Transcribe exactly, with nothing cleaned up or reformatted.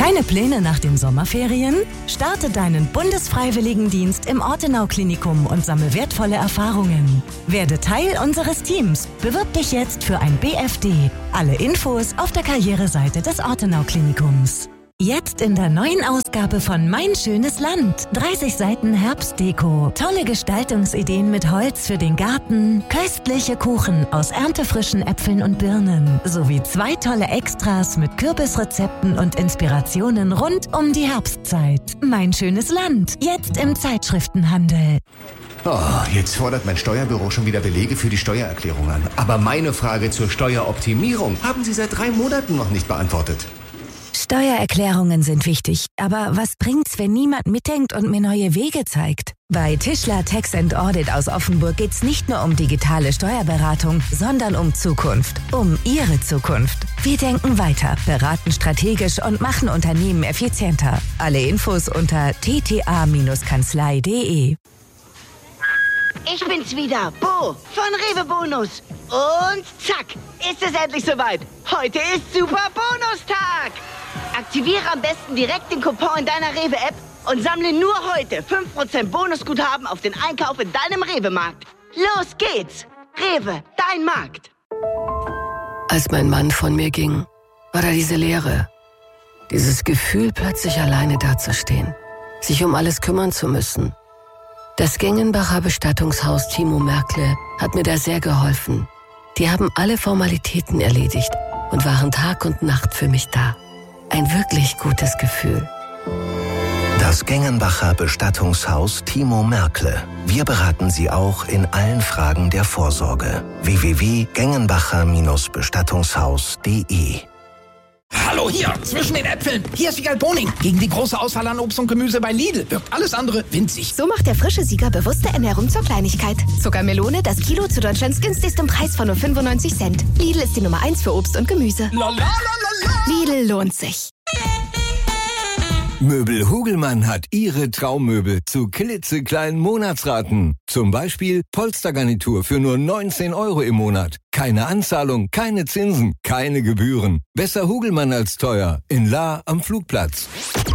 Keine Pläne nach den Sommerferien? Starte deinen Bundesfreiwilligendienst im Ortenau-Klinikum und sammle wertvolle Erfahrungen. Werde Teil unseres Teams. Bewirb dich jetzt für ein B F D. Alle Infos auf der Karriereseite des Ortenau-Klinikums. Jetzt in der neuen Ausgabe von Mein schönes Land. dreißig Seiten Herbstdeko. Tolle Gestaltungsideen mit Holz für den Garten. Köstliche Kuchen aus erntefrischen Äpfeln und Birnen. Sowie zwei tolle Extras mit Kürbisrezepten und Inspirationen rund um die Herbstzeit. Mein schönes Land. Jetzt im Zeitschriftenhandel. Oh, jetzt fordert mein Steuerbüro schon wieder Belege für die Steuererklärung an. Aber meine Frage zur Steueroptimierung haben Sie seit drei Monaten noch nicht beantwortet. Steuererklärungen sind wichtig, aber was bringt's, wenn niemand mitdenkt und mir neue Wege zeigt? Bei Tischler Tax and Audit aus Offenburg geht's nicht nur um digitale Steuerberatung, sondern um Zukunft. Um Ihre Zukunft. Wir denken weiter, beraten strategisch und machen Unternehmen effizienter. Alle Infos unter t t a Kanzlei punkt d e. Ich bin's wieder, Bo von Rewe Bonus. Und zack, ist es endlich soweit. Heute ist Super Bonustag. Aktiviere am besten direkt den Coupon in deiner Rewe-App und sammle nur heute fünf Prozent Bonusguthaben auf den Einkauf in deinem Rewe-Markt. Los geht's. Rewe, dein Markt. Als mein Mann von mir ging, war da diese Leere. Dieses Gefühl, plötzlich alleine dazustehen, sich um alles kümmern zu müssen. Das Gengenbacher Bestattungshaus Timo Merkle hat mir da sehr geholfen. Die haben alle Formalitäten erledigt und waren Tag und Nacht für mich da. Ein wirklich gutes Gefühl. Das Gengenbacher Bestattungshaus Timo Merkle. Wir beraten Sie auch in allen Fragen der Vorsorge. w w w punkt gengenbacher Bestattungshaus punkt d e. Hallo hier, zwischen den Äpfeln. Hier ist Wiegald Boning. Gegen die große Auswahl an Obst und Gemüse bei Lidl wirkt alles andere winzig. So macht der frische Sieger bewusste Ernährung zur Kleinigkeit. Zuckermelone, das Kilo zu Deutschlands günstigstem Preis von nur fünfundneunzig Cent. Lidl ist die Nummer eins für Obst und Gemüse. La, la, la, la, la. Lidl lohnt sich. Möbel Hugelmann hat Ihre Traummöbel zu klitzekleinen Monatsraten. Zum Beispiel Polstergarnitur für nur neunzehn Euro im Monat. Keine Anzahlung, keine Zinsen, keine Gebühren. Besser Hugelmann als teuer. In Lahr am Flugplatz.